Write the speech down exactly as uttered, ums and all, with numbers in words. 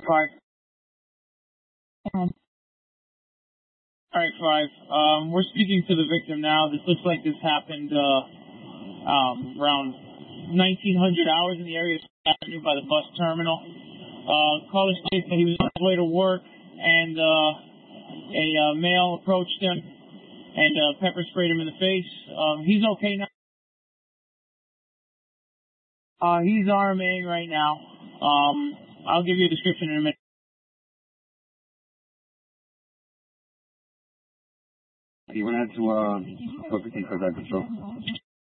Five. All right, five. Um, we're speaking to the victim now. This looks like this happened uh, um, around nineteen hundred hours in the area of Avenue by the bus terminal. Uh, caller states that he was on his way to work, and uh, a uh, male approached him and uh, pepper sprayed him in the face. Um, he's okay now. Uh, he's R M A right now. Um, I'll give you a description in a minute. He went out to uh, fifteen for that control.